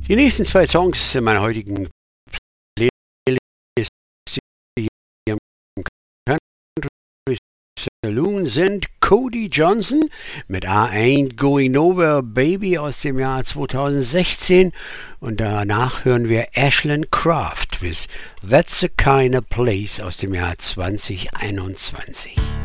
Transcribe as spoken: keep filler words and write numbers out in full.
Die nächsten zwei Songs in meiner heutigen Playlist hier im Country Saloon sind Cody Johnson mit I Ain't Going Nowhere Baby aus dem Jahr zweitausendsechzehn und danach hören wir Ashlyn Craft with That's the Kind of Place aus dem Jahr zweitausendeinundzwanzig.